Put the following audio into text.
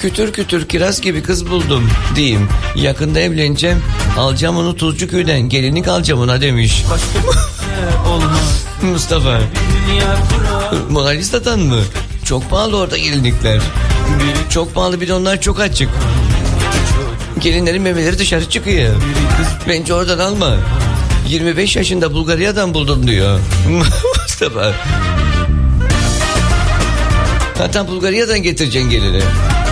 kütür kütür kiraz gibi kız buldum diyeyim. Yakında evleneceğim. Alacağım onu Tuzcuköy'den. Gelinlik alacağım ona demiş. Mustafa. Mona Lisa'dan mı? Çok pahalı orada gelinlikler. Çok pahalı, bir de onlar çok açık. Gelinlerin memeleri dışarı çıkıyor. Bence oradan alma. 25 yaşında Bulgarya'dan buldum diyor. Mustafa. Zaten Bulgarya'dan getireceksin gelini.